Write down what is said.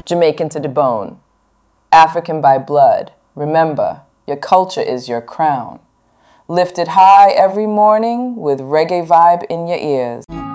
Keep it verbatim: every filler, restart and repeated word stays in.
Jamaican to the bone, African by blood. Remember, your culture is your crown. Lifted high every morning with reggae vibe in your ears.